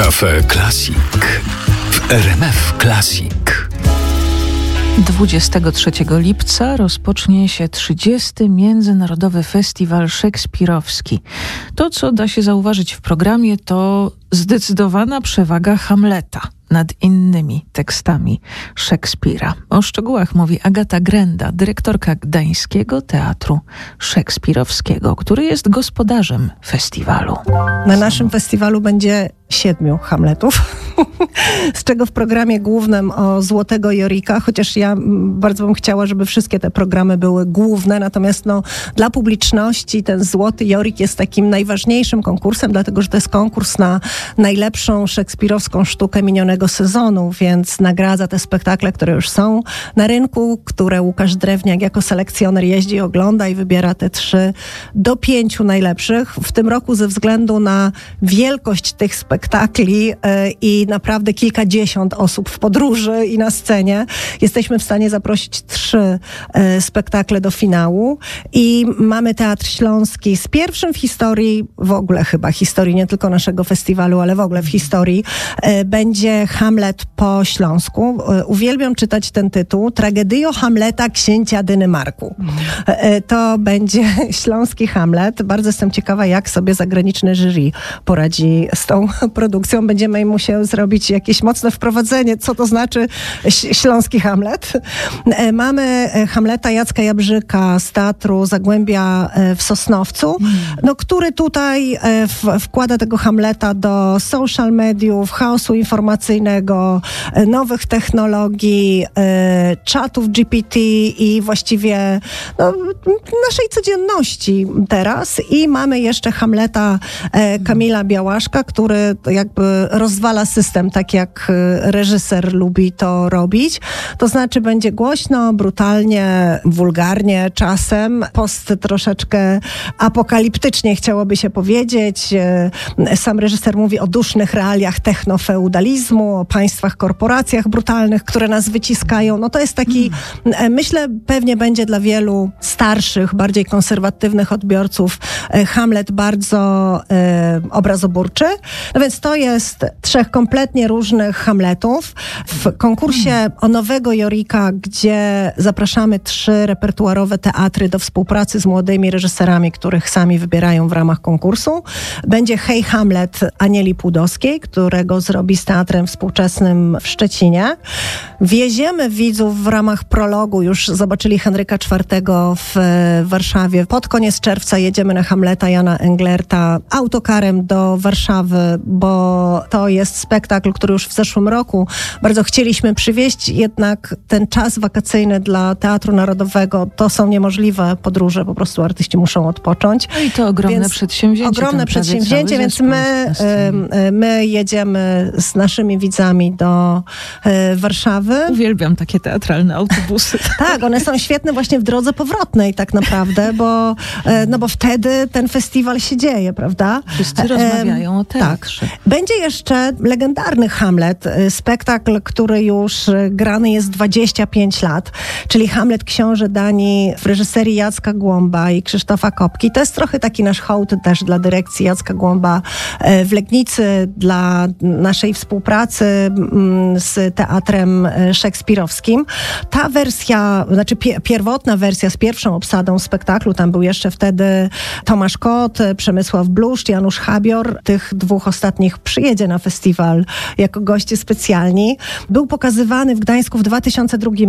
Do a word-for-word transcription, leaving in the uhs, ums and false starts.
Cafe Classic w R M F Classic. dwudziestego trzeciego lipca rozpocznie się trzydziesty Międzynarodowy Festiwal Szekspirowski. To, co da się zauważyć w programie, to zdecydowana przewaga Hamleta nad innymi tekstami Szekspira. O szczegółach mówi Agata Grenda, dyrektorka Gdańskiego Teatru Szekspirowskiego, który jest gospodarzem festiwalu. Na naszym festiwalu będzie siedmiu Hamletów, z czego w programie głównym o Złotego Jorika, chociaż ja bardzo bym chciała, żeby wszystkie te programy były główne, natomiast no, dla publiczności ten Złoty Jorik jest takim najważniejszym konkursem, dlatego że to jest konkurs na najlepszą szekspirowską sztukę minionego sezonu, więc nagradza te spektakle, które już są na rynku, które Łukasz Drewniak jako selekcjoner jeździ, ogląda i wybiera te trzy do pięciu najlepszych. W tym roku ze względu na wielkość tych spektakli yy, i naprawdę kilkadziesiąt osób w podróży i na scenie, jesteśmy w stanie zaprosić trzy yy, spektakle do finału i mamy Teatr Śląski z pierwszym w historii, w ogóle chyba historii nie tylko naszego festiwalu, ale w ogóle w historii, yy, będzie Hamlet po śląsku. Yy, uwielbiam czytać ten tytuł. Tragedio Hamleta księcia Dynymarku. Yy, to będzie śląski Hamlet. Bardzo jestem ciekawa, jak sobie zagraniczny jury poradzi z tą produkcją. Będziemy musieli zrobić jakieś mocne wprowadzenie, co to znaczy śląski Hamlet. Mamy Hamleta Jacka Jabrzyka z Teatru Zagłębia w Sosnowcu, no, który tutaj w, wkłada tego Hamleta do social mediów, chaosu informacyjnego, nowych technologii, czatów G P T i właściwie no, naszej codzienności teraz. I mamy jeszcze Hamleta Kamila Białaszka, który jakby rozwala system, tak jak reżyser lubi to robić. To znaczy będzie głośno, brutalnie, wulgarnie czasem, post troszeczkę apokaliptycznie chciałoby się powiedzieć. Sam reżyser mówi o dusznych realiach technofeudalizmu, o państwach, korporacjach brutalnych, które nas wyciskają. No to jest taki, hmm. myślę, pewnie będzie dla wielu starszych, bardziej konserwatywnych odbiorców Hamlet bardzo e, obrazoburczy. No więc to jest trzech kompletnie różnych Hamletów. W konkursie o Nowego Jorika, gdzie zapraszamy trzy repertuarowe teatry do współpracy z młodymi reżyserami, których sami wybierają w ramach konkursu, będzie Hej Hamlet Anieli Płudowskiej, którego zrobi z Teatrem Współczesnym w Szczecinie. Wieziemy widzów w ramach prologu, już zobaczyli Henryka czwartego w Warszawie. Pod koniec czerwca jedziemy na Hamleta Jana Englerta autokarem do Warszawy, bo to jest spektakl, który już w zeszłym roku bardzo chcieliśmy przywieźć, jednak ten czas wakacyjny dla Teatru Narodowego to są niemożliwe podróże, po prostu artyści muszą odpocząć. No i to ogromne więc przedsięwzięcie. Ogromne przedsięwzięcie, więc my, my jedziemy z naszymi widzami do e, Warszawy. Uwielbiam takie teatralne autobusy. Tak, one są świetne właśnie w drodze powrotnej tak naprawdę, bo, e, no bo wtedy ten festiwal się dzieje, prawda? Wszyscy rozmawiają o teatrze. Tak. Będzie jeszcze legendarny Hamlet, spektakl, który już grany jest dwadzieścia pięć lat, czyli Hamlet Książę Danii w reżyserii Jacka Głąba i Krzysztofa Kopki. To jest trochę taki nasz hołd też dla dyrekcji Jacka Głąba w Legnicy, dla naszej współpracy z Teatrem Szekspirowskim. Ta wersja, znaczy pierwotna wersja z pierwszą obsadą spektaklu, tam był jeszcze wtedy Tomasz Kot, Przemysław Bluszcz, Janusz Habior. Tych dwóch ostatnich przyjedzie na festiwal jako goście specjalni. Był pokazywany w Gdańsku w dwa tysiące drugim